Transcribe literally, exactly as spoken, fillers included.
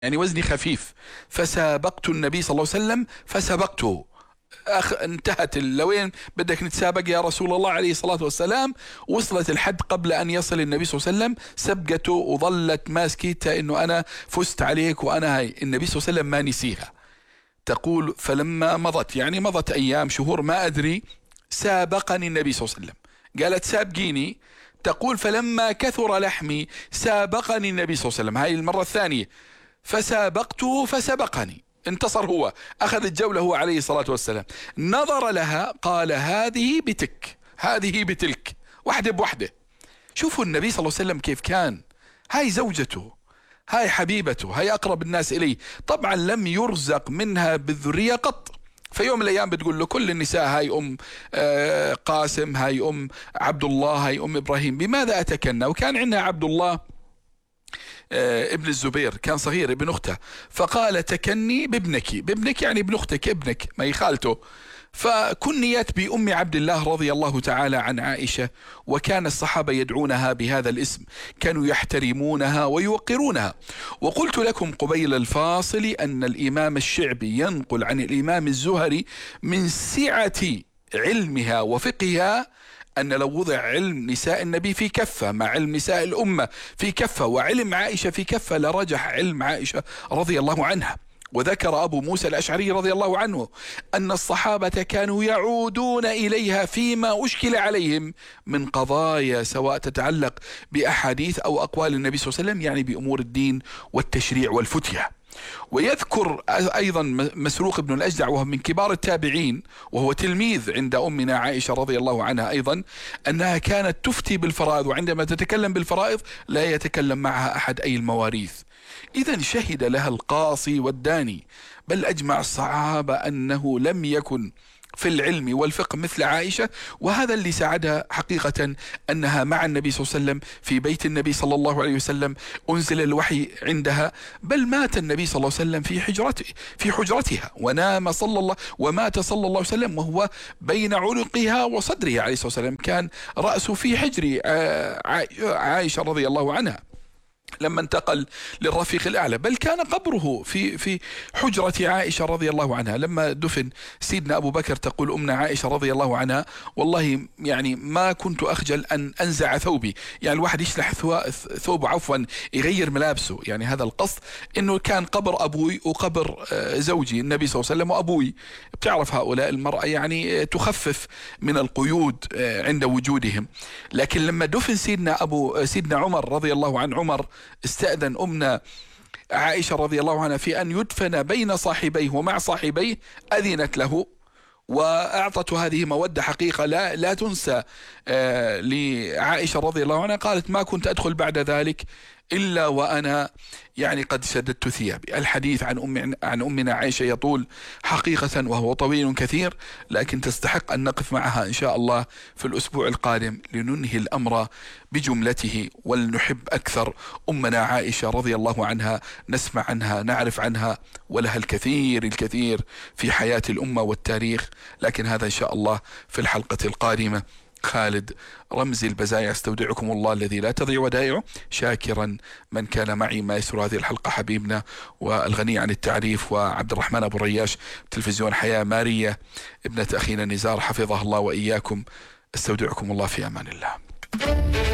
يعني وزني خفيف، فسابقت النبي صلى الله عليه وسلم فسبقته. أخ انتهت لوين بدك نتسابق يا رسول الله عليه الصلاة والسلام. وصلت الحد قبل أن يصل النبي صلى الله عليه وسلم سبقته وظلت ماسكتها إنه أنا فزت عليك وأنا هاي. النبي صلى الله عليه وسلم ما نسيها. تقول فلما مضت، يعني مضت أيام شهور ما أدري، سابقني النبي صلى الله عليه وسلم. قالت سابقيني. تقول فلما كثر لحمي سابقني النبي صلى الله عليه وسلم، هاي المرة الثانية، فسابقته فسبقني، انتصر هو، أخذ الجولة هو عليه الصلاة والسلام. نظر لها قال هذه بتك هذه بتلك، واحدة بوحدة. شوفوا النبي صلى الله عليه وسلم كيف كان، هاي زوجته، هاي حبيبته، هاي أقرب الناس إليه. طبعا لم يرزق منها بالذرية قط. في يوم من الأيام بتقول له كل النساء هاي أم قاسم، هاي أم عبد الله، هاي أم إبراهيم، بماذا أتكنى؟ وكان عندنا عبد الله ابن الزبير كان صغير ابن أخته، فقال تكني بابنك، بابنك يعني ابن أختك، ابنك ما هي خالته. فكنيت بأم عبد الله رضي الله تعالى عن عائشة، وكان الصحابة يدعونها بهذا الاسم، كانوا يحترمونها ويوقرونها. وقلت لكم قبيل الفاصل أن الإمام الشعبي ينقل عن الإمام الزهري من سعة علمها وفقهها أن لو وضع علم نساء النبي في كفة مع علم نساء الأمة في كفة وعلم عائشة في كفة لرجح علم عائشة رضي الله عنها. وذكر أبو موسى الأشعري رضي الله عنه أن الصحابة كانوا يعودون إليها فيما أشكل عليهم من قضايا سواء تتعلق بأحاديث أو أقوال النبي صلى الله عليه وسلم، يعني بأمور الدين والتشريع والفتية. ويذكر أيضا مسروق بن الأجدع وهو من كبار التابعين وهو تلميذ عند أمنا عائشة رضي الله عنها أيضا، أنها كانت تفتي بالفرائض، وعندما تتكلم بالفرائض لا يتكلم معها أحد أي المواريث. إذا شهد لها القاصي والداني، بل أجمع الصحابة أنه لم يكن في العلم والفقه مثل عائشة. وهذا اللي ساعدها حقيقة أنها مع النبي صلى الله عليه وسلم في بيت النبي صلى الله عليه وسلم، أنزل الوحي عندها، بل مات النبي صلى الله عليه وسلم في حجرته في حجرتها ونام صلى الله ومات صلى الله عليه وسلم وهو بين عنقها وصدره عليه الصلاة والسلام، كان رأسه في حجر عائشة رضي الله عنها لما انتقل للرفيق الأعلى، بل كان قبره في في حجرة عائشة رضي الله عنها. لما دفن سيدنا أبو بكر تقول أمنا عائشة رضي الله عنها والله يعني ما كنت أخجل أن أنزع ثوبي، يعني الواحد يشلح ثوبه عفوا يغير ملابسه، يعني هذا القصد إنه كان قبر أبوي وقبر زوجي النبي صلى الله عليه وسلم وأبوي. بتعرف هؤلاء المرأة يعني تخفف من القيود عند وجودهم. لكن لما دفن سيدنا أبو سيدنا عمر رضي الله عن عمر، استأذن أمنا عائشة رضي الله عنها في أن يدفن بين صاحبيه ومع صاحبيه، أذنت له وأعطته هذه مودة حقيقة لا لا تنسى آه لعائشة رضي الله عنها. قالت ما كنت أدخل بعد ذلك إلا وأنا يعني قد شددت ثيابي. الحديث عن أم عن أمنا عائشة يطول حقيقة وهو طويل كثير، لكن تستحق أن نقف معها إن شاء الله في الأسبوع القادم لننهي الأمر بجملته، ولنحب أكثر أمنا عائشة رضي الله عنها، نسمع عنها نعرف عنها، ولها الكثير الكثير في حياة الأمة والتاريخ. لكن هذا إن شاء الله في الحلقة القادمة. خالد رمزي البزايع استودعكم الله الذي لا تضيع ودائعه، شاكرا من كان معي ما يسر هذه الحلقة حبيبنا والغني عن التعريف وعبد الرحمن أبو رياش تلفزيون حياة، ماريا ابنة أخينا نزار حفظها الله وإياكم. استودعكم الله في أمان الله.